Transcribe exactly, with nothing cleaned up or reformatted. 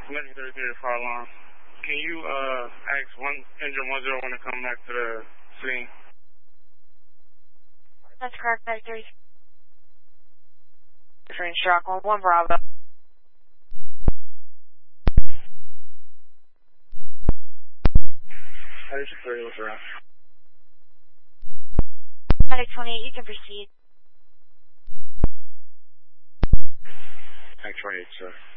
Medic thirty-three to fire alarm. Can you uh ask one engine one zero one to come back to the scene? That's correct, Medic thirty-three. Train shock one one Bravo. Medic thirty, what's around? Medic twenty-eight, you can proceed. Medic twenty-eight, sir.